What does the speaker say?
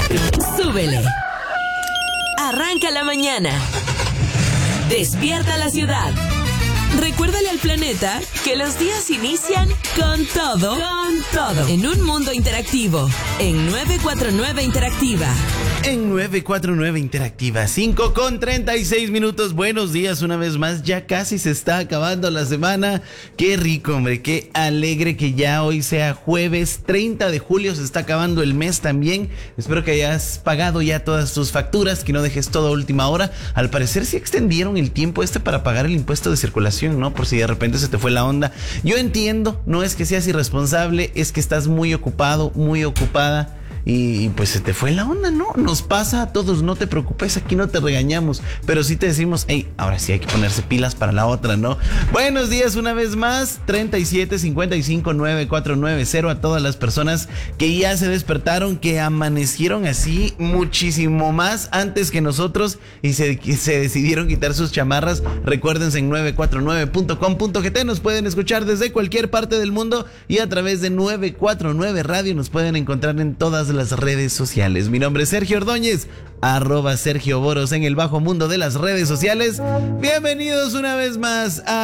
Súbele. Arranca la mañana. Despierta la ciudad. Recuérdale al planeta que los días inician con todo, en un mundo interactivo, en 949 Interactiva. En 949 Interactiva, 5:36. Buenos días una vez más, ya casi se está acabando la semana. Qué rico, hombre, qué alegre que ya hoy sea jueves 30 de julio, se está acabando el mes también. Espero que hayas pagado ya todas tus facturas, que no dejes todo a última hora. Al parecer sí extendieron el tiempo para pagar el impuesto de circulación, ¿no? Por si de repente se te fue la onda. Yo entiendo, no es que seas irresponsable, es que estás muy ocupado, muy ocupada. Y pues se te fue la onda, ¿no? Nos pasa a todos, no te preocupes, aquí no te regañamos, pero sí te decimos, hey, ahora sí hay que ponerse pilas para la otra, ¿no? Buenos días una vez más, 37-55-9490 a todas las personas que ya se despertaron, que amanecieron así muchísimo más antes que nosotros y se decidieron quitar sus chamarras. Recuérdense, en 949.com.gt nos pueden escuchar desde cualquier parte del mundo y a través de 949 Radio nos pueden encontrar en todas las redes sociales. Mi nombre es Sergio Ordóñez, @Sergio Boros en el bajo mundo de las redes sociales. Bienvenidos una vez más a